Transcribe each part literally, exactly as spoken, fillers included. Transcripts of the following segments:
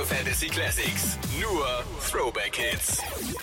Fantasy Classics. Nur Throwback Hits.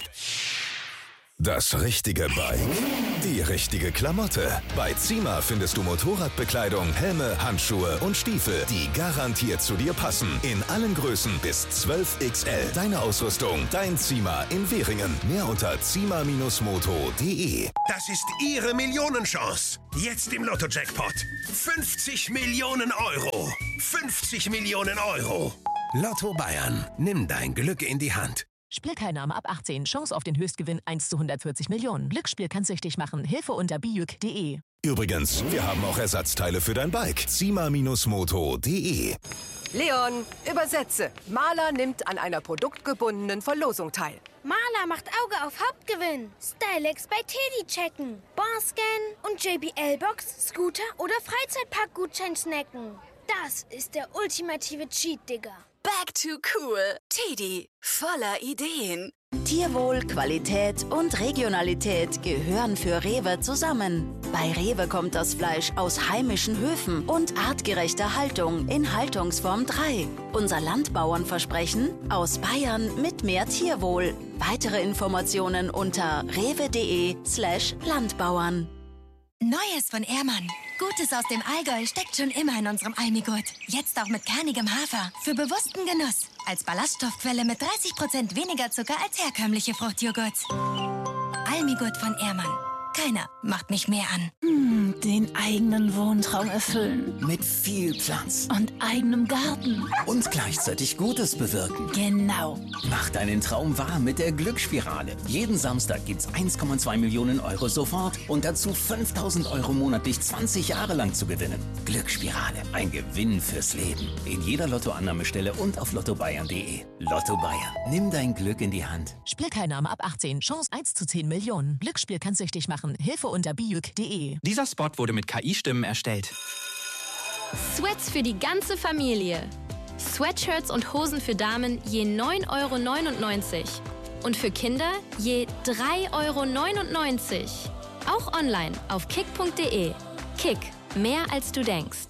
Das richtige Bike, die richtige Klamotte. Bei Zima findest du Motorradbekleidung, Helme, Handschuhe und Stiefel, die garantiert zu dir passen. In allen Größen bis zwölf X L. Deine Ausrüstung, dein Zima in Währingen. Mehr unter zima Bindestrich moto punkt de. Das ist Ihre Millionenchance. Jetzt im Lotto-Jackpot. fünfzig Millionen Euro. fünfzig Millionen Euro. Lotto Bayern. Nimm dein Glück in die Hand. Spielteilnahme ab achtzehn. Chance auf den Höchstgewinn eins zu hundertvierzig Millionen. Glücksspiel kann süchtig machen. Hilfe unter bijuk punkt de. Übrigens, wir haben auch Ersatzteile für dein Bike. zima Bindestrich moto punkt de. Leon, übersetze. Maler nimmt an einer produktgebundenen Verlosung teil. Maler macht Auge auf Hauptgewinn. Stylex bei Teddy checken. Barscan und J B L-Box, Scooter oder Freizeitpark-Gutschein snacken. Das ist der ultimative Cheat, Digga. Back to cool. Teddy, voller Ideen. Tierwohl, Qualität und Regionalität gehören für Rewe zusammen. Bei Rewe kommt das Fleisch aus heimischen Höfen und artgerechter Haltung in Haltungsform drei. Unser Landbauernversprechen: aus Bayern mit mehr Tierwohl. Weitere Informationen unter rewe.de slash Landbauern. Neues von Ehrmann. Gutes aus dem Allgäu steckt schon immer in unserem Almigurt. Jetzt auch mit kernigem Hafer. Für bewussten Genuss. Als Ballaststoffquelle mit dreißig Prozent weniger Zucker als herkömmliche Fruchtjoghurts. Almigurt von Ehrmann. Keiner macht mich mehr an. Hm, den eigenen Wohntraum erfüllen. Mit viel Platz. Und eigenem Garten. Und gleichzeitig Gutes bewirken. Genau. Mach deinen Traum wahr mit der Glücksspirale. Jeden Samstag gibt's eins Komma zwei Millionen Euro sofort und dazu fünftausend Euro monatlich zwanzig Jahre lang zu gewinnen. Glücksspirale. Ein Gewinn fürs Leben. In jeder Lottoannahmestelle und auf lotto bayern punkt de. Lotto Bayern. Nimm dein Glück in die Hand. Spielteilnahme ab achtzehn. Chance eins zu zehn Millionen. Glücksspiel kann süchtig machen. Hilfe unter bijuk punkt de. Dieser Spot wurde mit K I-Stimmen erstellt. Sweats für die ganze Familie. Sweatshirts und Hosen für Damen je neun Euro neunundneunzig. Und für Kinder je drei Euro neunundneunzig. Auch online auf kick punkt de. Kick. Mehr als du denkst.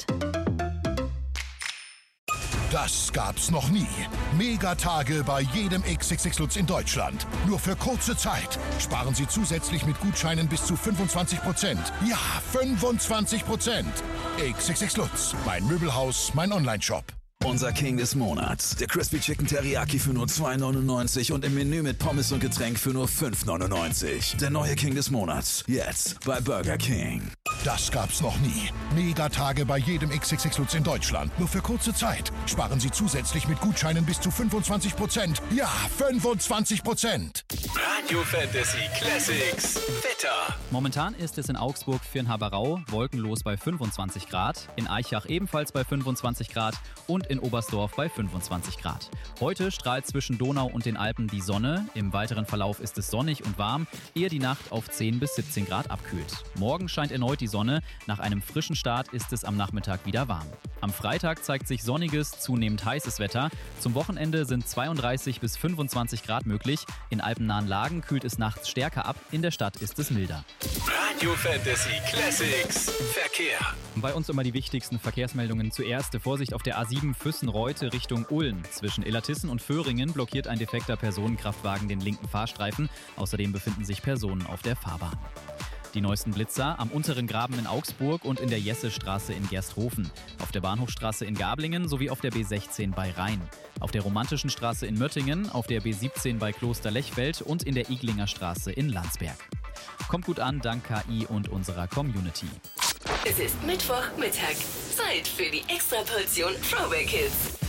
Das gab's noch nie. Megatage bei jedem X X X Lutz in Deutschland. Nur für kurze Zeit. Sparen Sie zusätzlich mit Gutscheinen bis zu fünfundzwanzig Prozent. Ja, fünfundzwanzig Prozent. X X X Lutz. Mein Möbelhaus, mein Onlineshop. Unser King des Monats. Der Crispy Chicken Teriyaki für nur zwei neunundneunzig und im Menü mit Pommes und Getränk für nur fünf neunundneunzig. Der neue King des Monats. Jetzt bei Burger King. Das gab's noch nie. Megatage bei jedem X X X Lutz in Deutschland. Nur für kurze Zeit. Sparen Sie zusätzlich mit Gutscheinen bis zu fünfundzwanzig Prozent. Ja, fünfundzwanzig Prozent. Radio Fantasy Classics. Wetter. Momentan ist es in Augsburg Firnhaberau wolkenlos bei fünfundzwanzig Grad, in Aichach ebenfalls bei fünfundzwanzig Grad und in Oberstdorf bei fünfundzwanzig Grad. Heute strahlt zwischen Donau und den Alpen die Sonne. Im weiteren Verlauf ist es sonnig und warm, ehe die Nacht auf zehn bis siebzehn Grad abkühlt. Morgen scheint erneut die Sonne. Nach einem frischen Start ist es am Nachmittag wieder warm. Am Freitag zeigt sich sonniges, zunehmend heißes Wetter. Zum Wochenende sind zweiunddreißig bis fünfundzwanzig Grad möglich. In alpennahen Lagen kühlt es nachts stärker ab, in der Stadt ist es milder. Radio Fantasy Classics. Verkehr. Bei uns immer die wichtigsten Verkehrsmeldungen. Zuerst Vorsicht auf der A sieben Füssen-Reute Richtung Ulm. Zwischen Illertissen und Föhringen blockiert ein defekter Personenkraftwagen den linken Fahrstreifen. Außerdem befinden sich Personen auf der Fahrbahn. Die neuesten Blitzer am unteren Graben in Augsburg und in der Jessestraße in Gersthofen, auf der Bahnhofstraße in Gablingen sowie auf der B sechzehn bei Rhein, auf der Romantischen Straße in Möttingen, auf der B siebzehn bei Kloster Lechfeld und in der Iglinger Straße in Landsberg. Kommt gut an, dank K I und unserer Community. Es ist Mittwochmittag. Zeit für die Extraportion Throwback Hits.